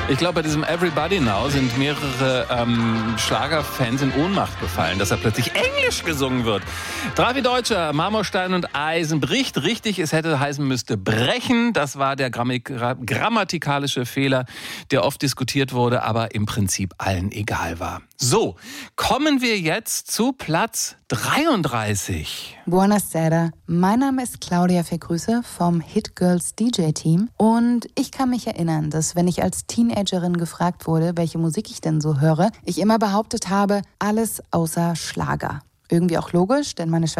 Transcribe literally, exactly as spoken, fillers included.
Ich glaube, bei diesem Everybody Now sind mehrere ähm, Schlagerfans in Ohnmacht gefallen, dass er plötzlich Englisch gesungen wird. Travi Deutscher, Marmorstein und Eisen bricht. Richtig, es hätte heißen müsste brechen. Das war der grammik- grammatikalische Fehler, der oft diskutiert wurde, aber im Prinzip allen egal war. So, kommen wir jetzt zu Platz dreiunddreißig. Buonasera, mein Name ist Claudia Vergrüße vom Hit Girls D J-Team und ich kann mich erinnern, dass wenn ich als Teenagerin gefragt wurde, welche Musik ich denn so höre, ich immer behauptet habe, alles außer Schlager. Irgendwie auch logisch, denn meine Schwester